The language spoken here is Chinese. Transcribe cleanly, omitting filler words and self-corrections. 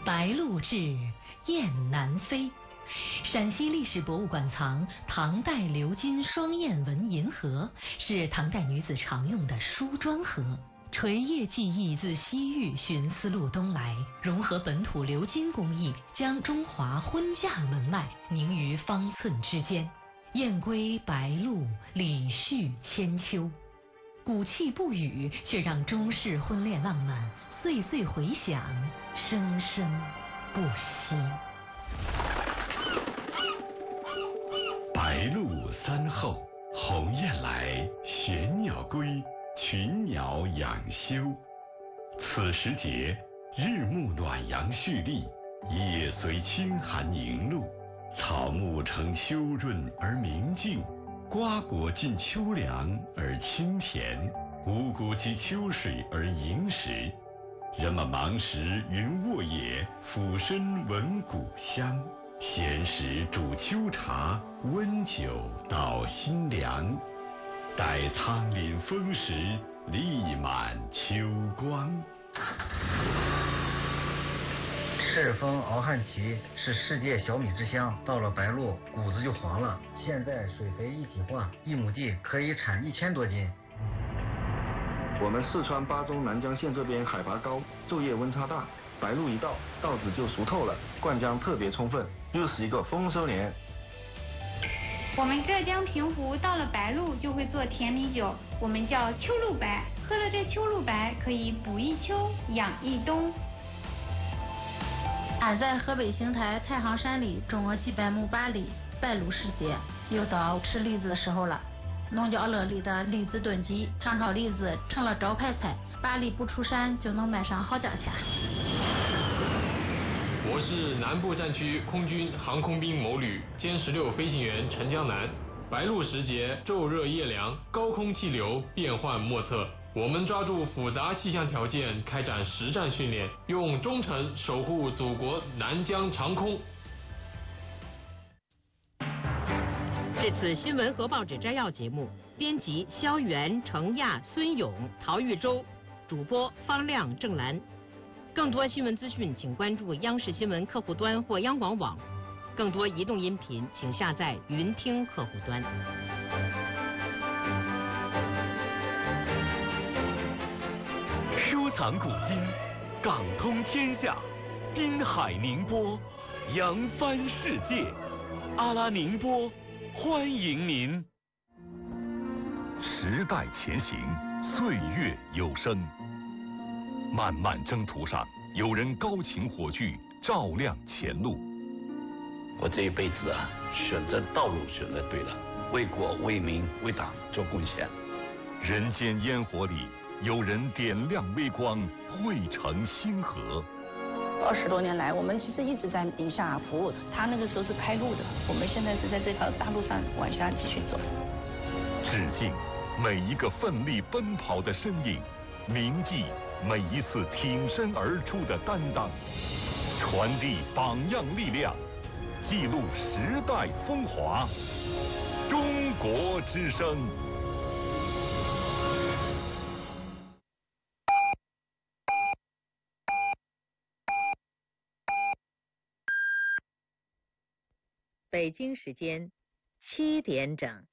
白鹭至，雁南飞。陕西历史博物馆藏唐代鎏金双燕纹银盒，是唐代女子常用的梳妆盒。垂叶技艺自西域寻丝路东来，融合本土鎏金工艺，将中华婚嫁纹脉凝于方寸之间。燕归白鹭，礼序千秋。古气不语，却让中式婚恋浪漫岁岁回响，生生不息。 白露三候，鸿雁来，玄鸟归，群鸟养休。此时节，日暮暖阳蓄力，夜随清寒凝露，草木呈秋润而明净，瓜果尽秋凉而清甜，五谷及秋水而盈实。人们忙时云卧野，俯身闻谷香。闲时煮秋茶，温酒捣心凉。待仓廪丰实，力满秋光。 赤峰敖汉旗是世界小米之乡，到了白露，谷子就黄了。现在水肥一体化，1亩地可以产1000多斤。 我们四川巴中南江县这边海拔高，昼夜温差大，白露一到，稻子就熟透了，灌浆特别充分，又是一个丰收年。 我们浙江平湖到了白露就会做甜米酒，我们叫秋露白。喝了这秋露白，可以补一秋，养一冬。 俺在河北邢台太行山里种了几百亩八梨，白露时节又到吃栗子的时候了。农家乐里的栗子炖鸡、糖炒栗子成了招牌菜，把梨不出山就能卖上好价钱。 我是南部战区空军航空兵某旅歼16飞行员陈江南。白露时节，昼热夜凉，高空气流变幻莫测。我们抓住复杂气象条件，开展实战训练，用忠诚守护祖国南疆长空。 这次新闻和报纸摘要节目，编辑肖元、程亚、孙勇、陶玉洲，主播方亮、郑兰。更多新闻资讯，请关注央视新闻客户端或央广网。更多移动音频，请下载云听客户端。 收藏古今，港通天下，滨海宁波，扬帆世界。阿拉宁波，欢迎您。时代前行，岁月有声。漫漫征途上，有人高擎火炬，照亮前路。 我这一辈子啊，选择道路选择对了，为国为民为党做贡献。 人间烟火里，有人点亮微光，汇成星河。 20多年来，我们其实一直在宁夏服务。他那个时候是开路的，我们现在是在这条大路上往下继续走。 致敬每一个奋力奔跑的身影，铭记每一次挺身而出的担当，传递榜样力量，记录时代风华。中国之声。 北京时间7点整。